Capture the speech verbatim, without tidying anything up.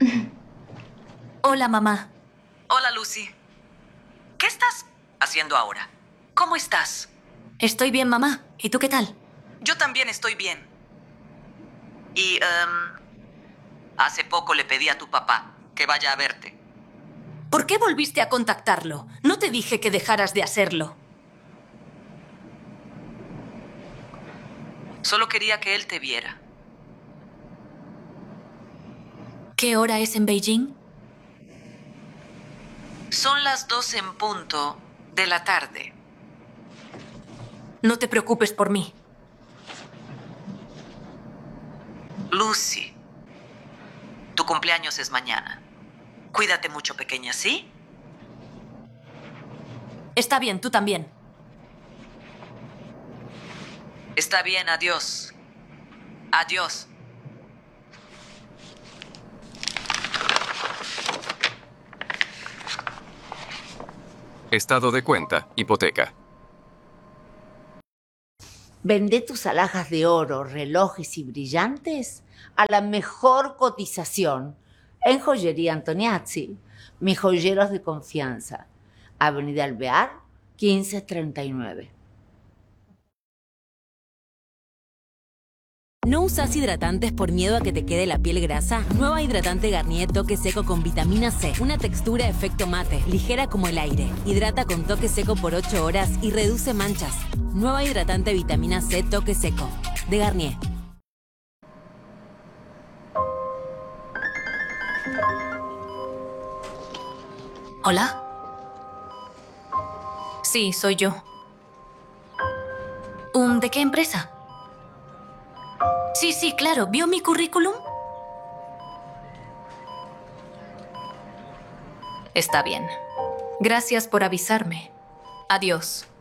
Hola, mamá. Hola, Lucy. ¿Qué estás haciendo ahora? ¿Cómo estás? Estoy bien, mamá. ¿Y tú qué tal? Yo también estoy bien. Y, em, hace poco le pedí a tu papá que vaya a verte. ¿Por qué volviste a contactarlo? No te dije que dejaras de hacerlo. Solo quería que él te viera. ¿Qué hora es en Beijing? Son las dos en punto de la tarde. No te preocupes por mí. Lucy, tu cumpleaños es mañana. Cuídate mucho, pequeña, ¿sí? Está bien, tú también. Está bien, adiós. Adiós. Estado de cuenta, hipoteca. Vende tus alhajas de oro, relojes y brillantes a la mejor cotización en Joyería Antoniazzi, mis joyeros de confianza. Avenida Alvear, quince treinta y nueve. ¿No usas hidratantes por miedo a que te quede la piel grasa? Nueva hidratante Garnier Toque Seco con vitamina C. Una textura efecto mate, ligera como el aire. Hidrata con toque seco por ocho horas y reduce manchas. Nueva hidratante vitamina C Toque Seco. De Garnier. ¿Hola? Sí, soy yo. Um, ¿De qué empresa? Sí, sí, claro. ¿Vio mi currículum? Está bien. Gracias por avisarme. Adiós.